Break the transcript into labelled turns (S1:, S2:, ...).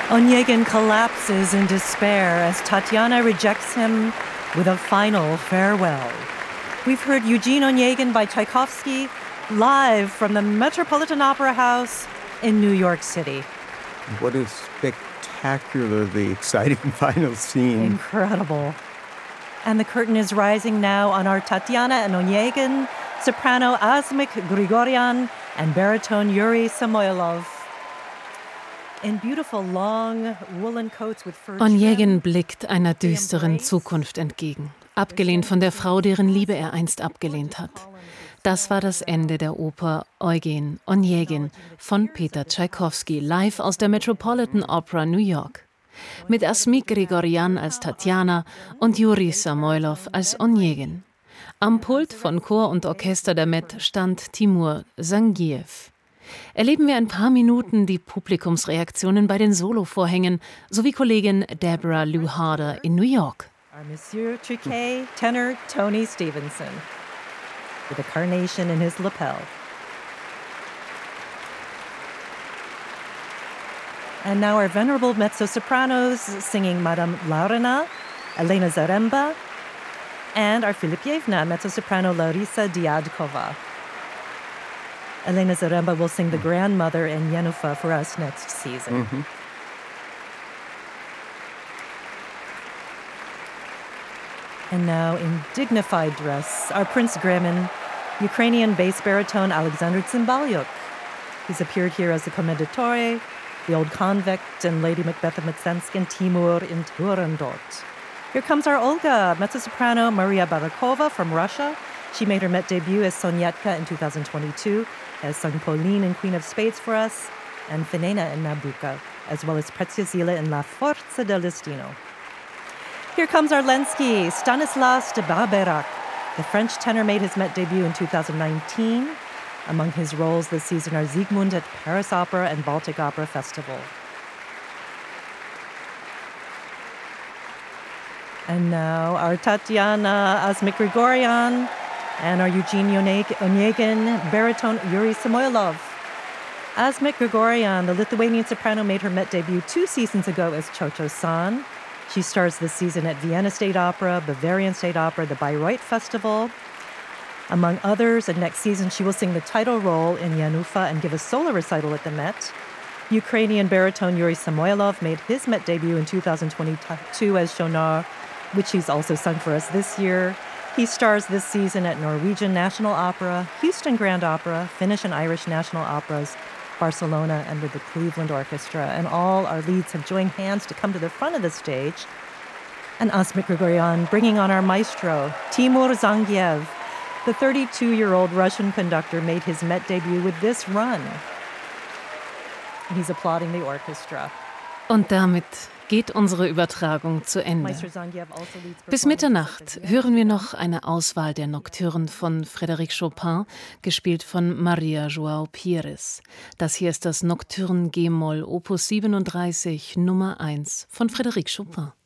S1: Onegin collapses in despair as Tatiana rejects him with a final farewell. We've heard Eugene Onegin by Tchaikovsky live from the Metropolitan Opera House in New York City.
S2: What a spectacularly exciting final scene.
S1: Incredible. And the curtain is rising now on our Tatiana and Onegin, soprano Asmik Grigoryan, and baritone Yuri Samoylov. In beautiful long woolen coats with fur.
S3: Onegin blickt einer düsteren Zukunft entgegen, abgelehnt von der Frau, deren Liebe er einst abgelehnt hat. Das war das Ende der Oper Eugen Onegin von Peter Tschaikowski, live aus der Metropolitan Opera New York. Mit Asmik Grigoryan als Tatjana und Yuri Samoylov als Onegin. Am Pult von Chor und Orchester der Met stand Timur Zangiev. Erleben wir ein paar Minuten die Publikumsreaktionen bei den Solovorhängen sowie Kollegin Deborah Lou Harder in New York.
S1: Our Monsieur Triquet tenor Tony Stevenson with a carnation in his lapel. And now our venerable mezzo-sopranos singing Madame Laurina, Elena Zaremba, and our Filipievna mezzo-soprano Larisa Diadkova. Elena Zaremba will sing the grandmother in Yenufa for us next season.
S2: Mm-hmm.
S1: And now in dignified dress, our Prince Gremin, Ukrainian bass baritone Alexander Tsimbalyuk. He's appeared here as the Commendatore, the Old Convict, and Lady Macbeth of Mtsensk, and Timur in Turandot. Here comes our Olga, mezzo-soprano Maria Barakova from Russia. She made her Met debut as Sonyetka in 2022, has sung Pauline in Queen of Spades for us, and Finena in Nabucco, as well as Preziosila in La Forza del Destino. Here comes our Lenski, Stanislas de Barberac. The French tenor made his Met debut in 2019. Among his roles this season are Siegmund at Paris Opera and Baltic Opera Festival. And now our Tatiana Asmik Grigoryan and our Eugene Onegin baritone Yuri Samoylov. Asmik Grigoryan, the Lithuanian soprano, made her Met debut 2 seasons ago as Cho-Cho-san. She stars this season at Vienna State Opera, Bavarian State Opera, the Bayreuth Festival. Among others, and next season she will sing the title role in Yanufa and give a solo recital at the Met. Ukrainian baritone Yuri Samoylov made his Met debut in 2022 as Shonar, which he's also sung for us this year. He stars this season at Norwegian National Opera, Houston Grand Opera, Finnish and Irish National Operas, Barcelona, and with the Cleveland Orchestra. And all our leads have joined hands to come to the front of the stage. And Asmik Grigoryan bringing on our maestro, Timur Zangiev. The 32-year-old Russian conductor made his Met debut with this run. He's applauding the orchestra.
S3: Und damit geht unsere Übertragung zu Ende. Bis Mitternacht hören wir noch eine Auswahl der Nocturnen von Frédéric Chopin, gespielt von Maria João Pires. Das hier ist das Nocturne G-Moll Opus 37 Nummer 1 von Frédéric Chopin.